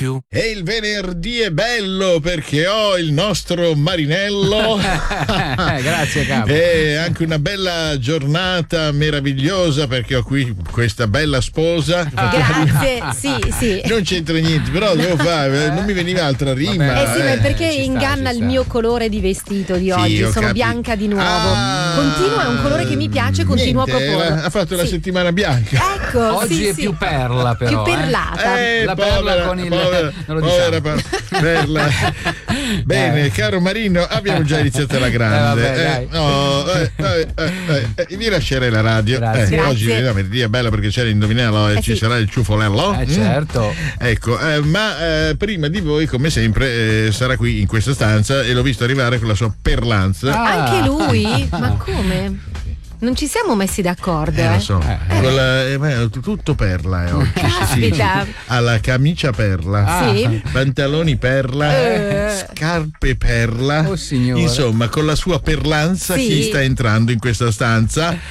più. E il venerdì è bello perché ho il nostro Marinello. Grazie capo. E anche una bella giornata meravigliosa perché ho qui questa bella sposa. Grazie, sì. Non c'entra niente, però devo fare, non mi veniva altra rima. Vabbè, sì, ma perché ci sta, inganna ci il sta. mio colore di vestito di Sì, oggi. ho Sono capito. bianca di nuovo. Ah, Continua, è un colore che mi piace, continuo niente, a proporlo. ha fatto la Sì. settimana bianca. Ecco, Oggi sì, è sì. più perla però. Più perlata. La perla con il povera non lo diciamo. perla. Bene, caro Marino, abbiamo già iniziato la grande. vabbè, dai. Vi lascerei la radio. Grazie. Oggi Grazie. venerdì è bello perché c'è l'indovinello e ci sì. sarà il ciufolello. Certo. Ecco, ma prima di voi, come sempre, sarà qui in questa stanza e l'ho visto arrivare con la sua perlanza. Anche lui? Ma come? Non ci siamo messi d'accordo. Lo so, Eh. tutto perla oggi. Caspita. Ha la camicia perla, Sì. pantaloni perla, scarpe perla. Oh, signore. Insomma, con la sua perlanza Sì. chi sta entrando in questa stanza?